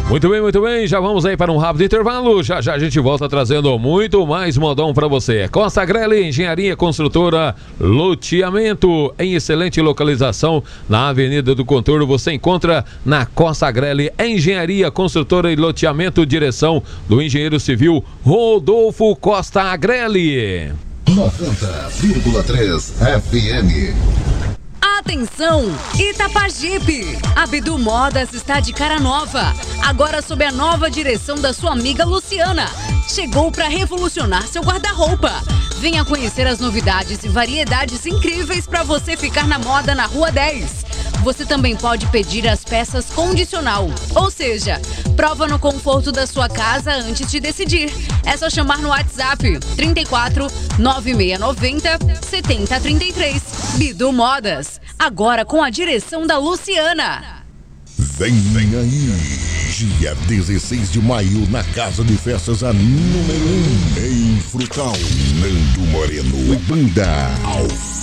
Muito bem, já vamos aí para um rápido intervalo, já a gente volta trazendo muito mais modão para você. Costa Agrelli, Engenharia Construtora, loteamento em excelente localização na Avenida do Contorno, você encontra na Costa Agrelli, Engenharia Construtora e Loteamento, direção do engenheiro civil Rodolfo Costa Agrelli. 90,3 FM. Atenção, Itapajipe! A Bidu Modas está de cara nova, agora sob a nova direção da sua amiga Luciana. Chegou para revolucionar seu guarda-roupa. Venha conhecer as novidades e variedades incríveis para você ficar na moda na Rua 10. Você também pode pedir as peças condicional, ou seja, prova no conforto da sua casa antes de decidir. É só chamar no WhatsApp 34 9690 7033. Bidu Modas, agora com a direção da Luciana. Vem aí, dia 16 de maio, na Casa de Festas, a número 1, em Frutal, Nando Moreno e Banda.